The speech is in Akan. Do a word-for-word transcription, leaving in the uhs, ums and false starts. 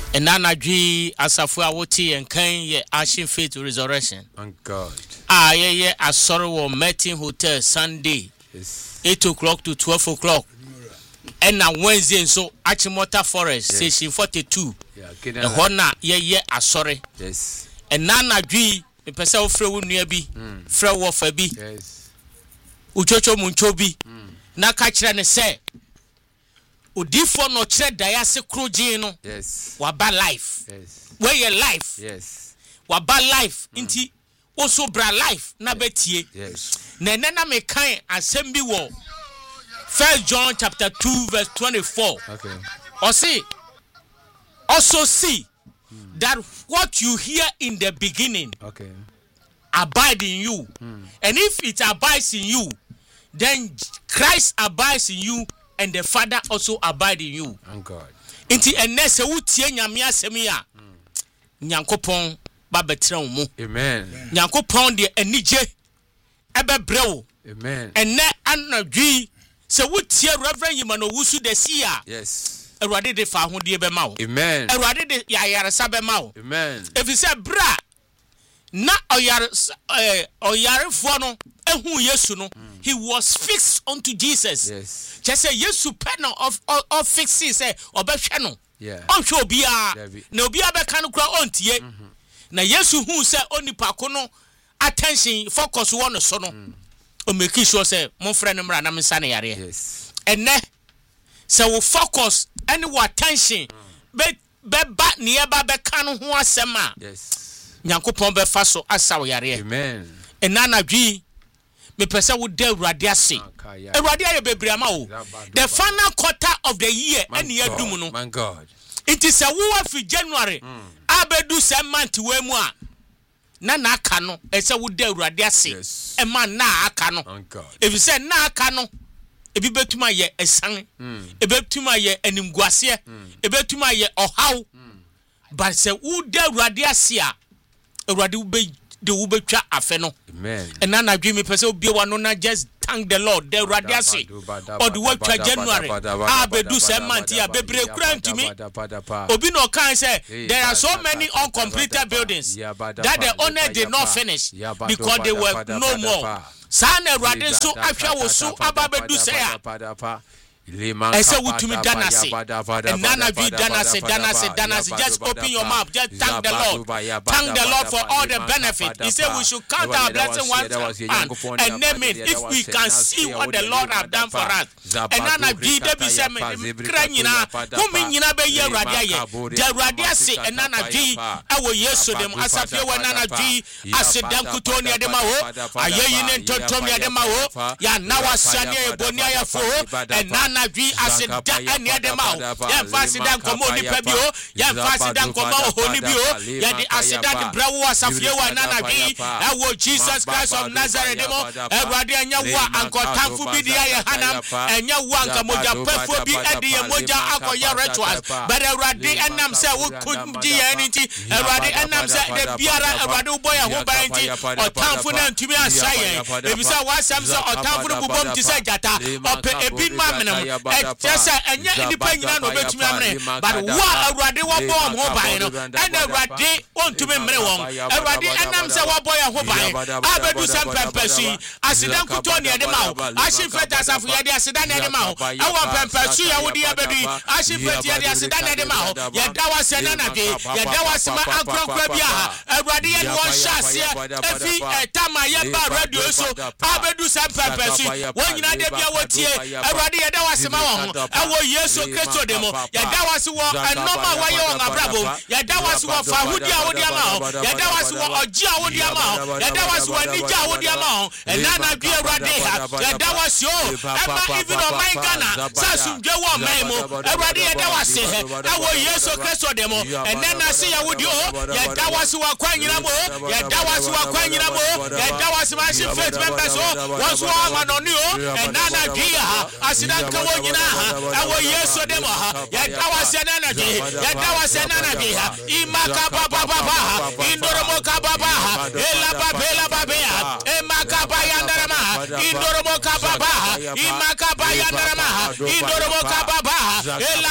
Enana dwi asafu awoti enkan ye Ashin Faith Resurrection. Thank God. Ah ye ye asori wo Meeting Hotel Sunday. Yes. eight o'clock to twelve o'clock. And na Wednesday so Achimota Forest, yes. Station forty-two. Yeah, the hona ye ye asori. Yes. Enana dwi me pese wo frɛ wo nua bi, frɛ wo fa bi. Yes. Uchocho muncho bi. Na ka kire ne se Odifo no kire dayase krojin no. Yes. Waba life. Yes. Where your life? Yes. Waba life. Mm. Inti also bra life na betie. Yes. Na nena me kan asem bi wo. First John chapter two verse twenty-four. Okay. Or see also see mm. that what you hear in the beginning okay abide in you. Mm. And if it abides in you, then Christ abides in you and the Father also abide in you. Thank God. Inti enese wutie nyame asem ya. Nyankopon ba betra mu. Amen. Nyankopon de anije ebe brewo. Amen. Enne anadwi se wutie Reverend Yimano Wusu de sia. Yes. Erwade de fa hode be ma wo. Amen. Erwade de ya yaresa be ma wo. Amen. If you say bra na oyare eh oyarefo no ehu Yesu no, he was fixed unto Jesus. Yes. Just say Yesu penal of of fixing say obehwe no. Yeah. Onhwe obia na obia be kan kura ontie. Na Yesu hu say onipa ko no attention focus wo no so no. O make sure say mon frɛ no mra na mensa na yare. Yes. Ene say wo focus any wo attention be be ba ne eba be kan ho asɛm a. Yes. Nyankopon be fa so asa wo yare. Amen. Enana dwi me pese wo de Awurade ase. Awurade aye bebre ama wo. The final quarter of the year ene adum no. My God. It is a wo afi January. Abedu se month we mu a. Na na aka no ese wo de Awurade ase. E ma na aka no. If you say na aka no ebi betuma ye esan. E betuma ye animguase. E betuma ye ohaw. But se wo de Awurade ase a Awurade wo be de wo betwa afe no. Amen. And na dream me pese obi wa no na just thank the Lord. The radiasi or the work January. Ah bedu se month ya bebre kura ntumi. Obi no kan say there are so many uncompleted buildings that the owner did not finish because they were no more. Sana Awurade so ahwa wo so aba bedu se ya. I say what to me danasi and nana vi danasi danasi danasi just open your mouth, just thank the Lord, thank the Lord for all the benefit. He said we should count our blessing once and name it if we can see what the Lord have done for us. And nana vi de bi se me kra nyina hu me nyina be ye Awurade aye de Awurade ase and nana vi awo Yesu dem asafie we nana vi asedam kutoni ade ma ho aye yine ntontom ade ma ho ya na wasane e boni ayafo and nana vi asida ene de ma ya fasida nkomo ni pa bi o ya fasida nkomo ho ni bi o ya di asida de brawo asafie wa nana vi ewo Jesus Christ of Nazareth demo Awurade anya wa ankotamfu bi di ya hanam anya wa nkamoja pefo bi edi ye moja akoye rituals but Awurade enam se wo kunji ya nti Awurade enam se de biara Awurade ubo ya ho ban nti otamfu na ntumi asaye ebisa wasam se otamfu no bubom ti se jata ope ebi ma menam just enya nipa nyina no betumi amre but wa Awurade wo bom ho ban no and Awurade ontumi mre won Awurade enam se wo boy ho ban abedu sam pempesi asidan kuto ne de ma Ashin Faith asafu ye de asidan ne de ma awu pempesu ya wodi abedu Ashin Faith ye de asidan ne de ma ye dawa se na na de ye dawa se ma agronkra bia Awurade ye no hyase efi etama ye ba radio so abedu sam pempesu won nyina de bia wotie Awurade ye dawa se ma won ewo Yesu Kristo demo ya dawasi wo enoma wa ye won abrabo ya dawasi wo fa hudi awodi ama ya dawasi wo oji awodi ama ya dawasi wo nija awodi ama enana bi Awurade ha ya dawasi o ema even on my Ghana sasumdwe wo man mo Awurade ya dawasi he ewo Yesu Kristo demo enana se ya wodi o ya dawasi wo kwanyina mo ya dawasi wo kwanyina mo ya dawasi ma Ashin Faith members o won so ama no ni o enana bi ha asidan ka wo nyina ha ewo Yesu demo ha ya dawasi nana bi ya dawasi nana bi ha imaka baba baba ha indoro mo ka baba ha ela baba ela baba ha emaka ba yandara ma indoro mo ka baba ha imaka ba yandara ma indoro mo ka baba ha ela